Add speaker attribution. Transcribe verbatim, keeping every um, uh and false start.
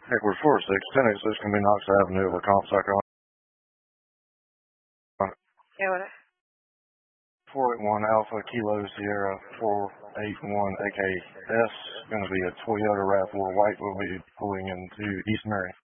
Speaker 1: Edward four six, ten eight six can be Knox Avenue, the comp cycle.
Speaker 2: Yeah, what?
Speaker 1: four eight one Alpha Kilo Sierra four eight one A K S, going to be a Toyota RAV four white, will be pulling into East Marion.